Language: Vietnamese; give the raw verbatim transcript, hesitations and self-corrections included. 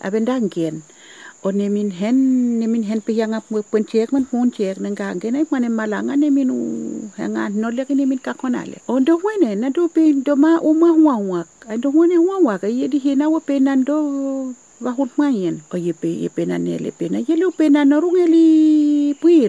abendangien. O nemin hen, nemin hen piyanga penchek man punchek nang gangen ay manem malanga nemin u hanga no lek nemin kakonale. O do wene na do pe do ma uma huawak. Ay do wene huawak ay di hina wa penando bahut mayen. O ye pe ye penanele pena ye lu penano rungeli puir.